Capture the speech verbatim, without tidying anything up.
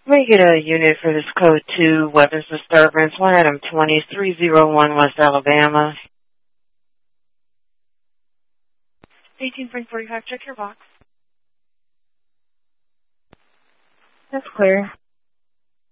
Let me get a unit for this code two, weapons disturbance, one item twenty, three oh one West Alabama. eighteen point four five, check your box. That's clear.